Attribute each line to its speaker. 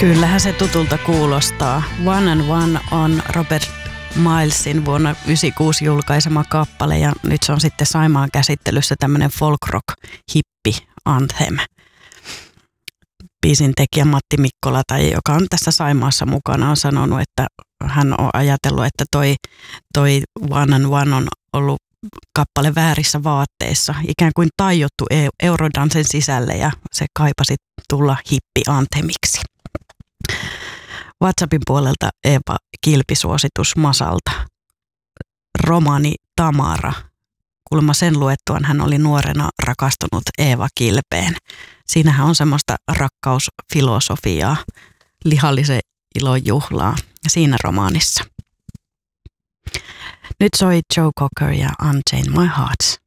Speaker 1: Kyllähän se tutulta kuulostaa. One and One on Robert Milesin vuonna 1996 julkaisema kappale ja nyt se on sitten Saimaan käsittelyssä tämmöinen folk rock hippi anthem. Biisin tekijä Matti Mikkola, joka on tässä Saimaassa mukana, on sanonut, että hän on ajatellut, että toi One and One on ollut kappale väärissä vaatteissa, ikään kuin tajottu Eurodansen sisälle ja se kaipasi tulla hippi-anthemiksi. WhatsAppin puolelta Eeva Kilpi-suositus Masalta. Romaani Tamara. Kuulemma sen luettuaan hän oli nuorena rakastunut Eeva Kilpeen. Siinähän on semmoista rakkausfilosofiaa, lihallisen ilon juhlaa siinä romaanissa. Nyt soi Joe Cocker ja Unchain My Heart.